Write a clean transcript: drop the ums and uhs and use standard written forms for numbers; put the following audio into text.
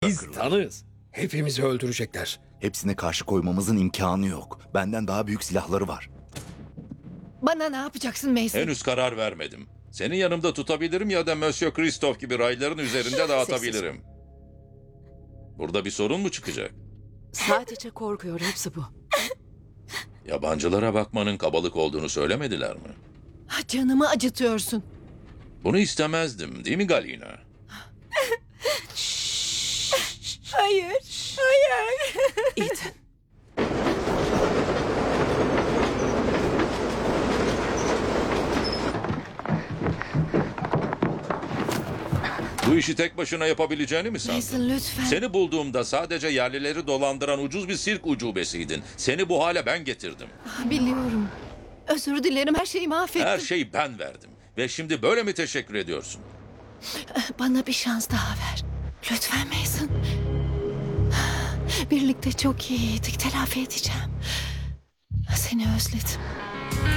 Biz bırakırlar. tanığız. Hepimizi öldürecekler. Hepsine karşı koymamızın imkanı yok. Benden daha büyük silahları var. Bana ne yapacaksın Mason? Henüz karar vermedim. Seni yanımda tutabilirim ya da Monsieur Christophe gibi rayların üzerinde dağıtabilirim. Burada bir sorun mu çıkacak? Sadece korkuyor, hepsi bu. Yabancılara bakmanın kabalık olduğunu söylemediler mi? Ah, canımı acıtıyorsun. Bunu istemezdim, değil mi Galina? Hayır, hayır. Ethan. Bu işi tek başına yapabileceğini mi sandın? Mason lütfen. Seni bulduğumda sadece yerlileri dolandıran ucuz bir sirk ucubesiydin. Seni bu hale ben getirdim. Biliyorum. Özür dilerim, her şeyi mahvettim. Her şeyi ben verdim. Ve şimdi böyle mi teşekkür ediyorsun? Bana bir şans daha ver. Lütfen Mason. Birlikte çok iyiydik. Telafi edeceğim. Seni özledim.